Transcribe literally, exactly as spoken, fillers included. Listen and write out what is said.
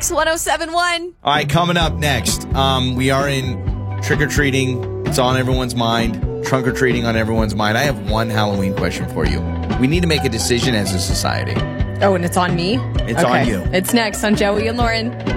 Mix one oh seven point one. All right, coming up next, um, we are in trick-or-treating. It's on everyone's mind. Trunk-or-treating on everyone's mind. I have one Halloween question for you. We need to make a decision as a society. Oh, and it's on me? It's okay. on you. It's next on Joey and Lauren.